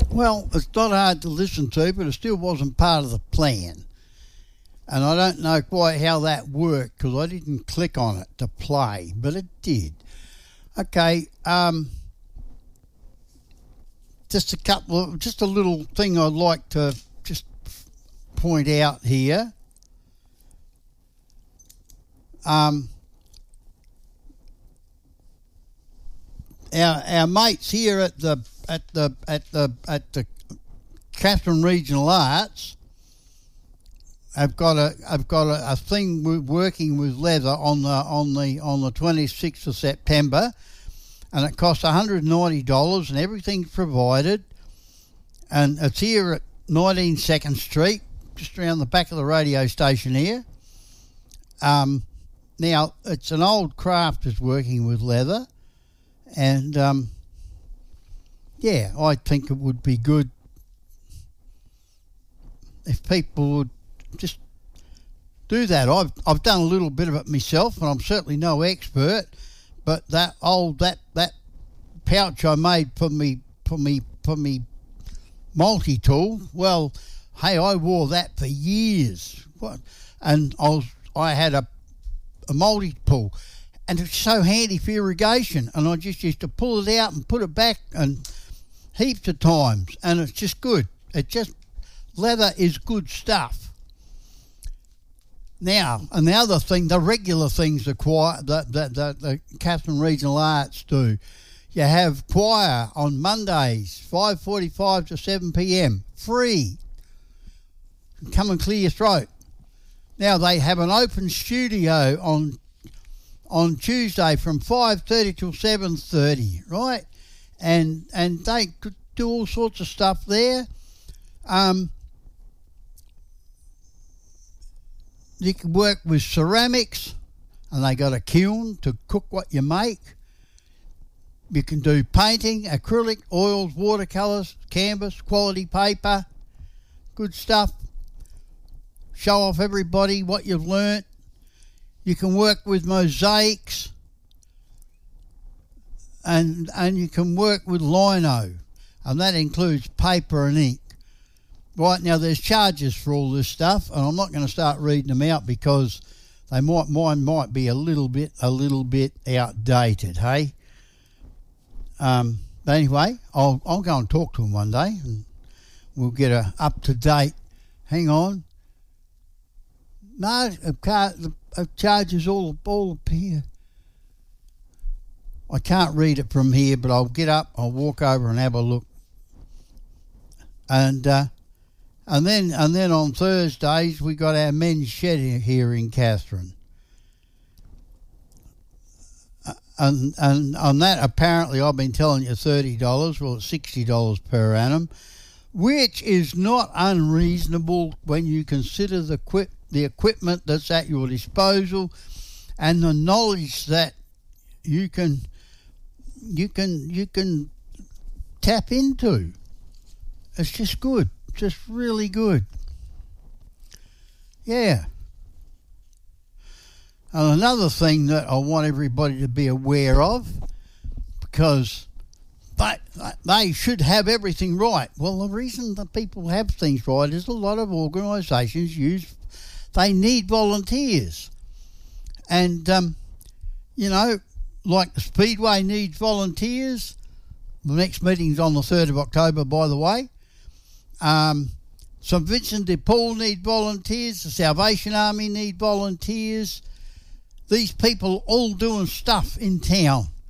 Well, it's not hard to listen to, but it still wasn't part of the plan. And I don't know quite how that worked because I didn't click on it to play, but it did. Okay, just a little thing I'd like to just point out here. Our mates here at the Katherine Regional Arts have got a thing working with leather on the 26th of September, and it costs $190 and everything's provided, and it's here at 19 2nd Street, just around the back of the radio station here. Now it's an old crafters working with leather, and yeah, I think it would be good if people would just do that. I've done a little bit of it myself, and I'm certainly no expert. But that pouch I made for me multi-tool. Well, hey, I wore that for years. And I had a multi-tool, and it's so handy for irrigation. And I just used to pull it out and put it back, and heaps of times, and it's just good. Leather is good stuff. Now, and the other thing, the regular things the Katherine Regional Arts do. You have choir on Mondays, 5:45 to 7 p.m, free. Come and clear your throat. Now, they have an open studio on Tuesday from 5:30 till 7:30, right? And they could do all sorts of stuff there. You can work with ceramics, and they got a kiln to cook what you make. You can do painting, acrylic, oils, watercolours, canvas, quality paper, good stuff. Show off everybody what you've learnt. You can work with mosaics, and you can work with lino, and that includes paper and ink. Right, now there's charges for all this stuff, and I'm not going to start reading them out because mine might be a little bit outdated, hey? But anyway, I'll go and talk to them one day, and we'll get a up-to-date. Hang on. No, it charges all up here. I can't read it from here, but I'll get up, I'll walk over and have a look. And then on Thursdays we got our men's shed here in Katherine. And on that, apparently I've been telling you $30, well it's $60 per annum, which is not unreasonable when you consider the equipment that's at your disposal and the knowledge that you can tap into. It's just good. Just really good. Yeah. And another thing that I want everybody to be aware of, because they should have everything right. Well, the reason that people have things right is a lot of organisations they need volunteers. And, like the Speedway needs volunteers. The next meeting's on the 3rd of October, by the way. St Vincent de Paul need volunteers. The Salvation Army need volunteers. These people all doing stuff in town.